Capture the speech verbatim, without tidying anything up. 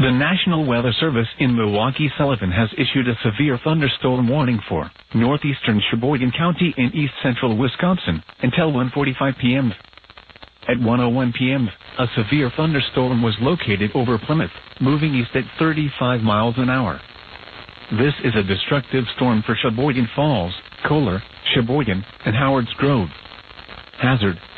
The National Weather Service in Milwaukee-Sullivan has issued a severe thunderstorm warning for northeastern Sheboygan County in east-central Wisconsin until one forty-five p m At one oh one p m, a severe thunderstorm was located over Plymouth, moving east at thirty-five miles an hour. This is a destructive storm for Sheboygan Falls, Kohler, Sheboygan, and Howard's Grove. Hazard: